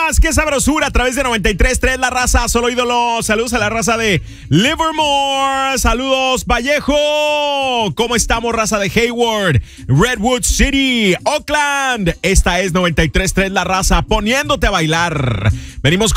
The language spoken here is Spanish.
más, qué sabrosura a través de 93.3 La Raza, solo ídolo. Saludos a la raza de Livermore. Saludos, Vallejo. ¿Cómo estamos, raza de Hayward, Redwood City, Oakland? Esta es 93.3 La Raza, poniéndote a bailar. Venimos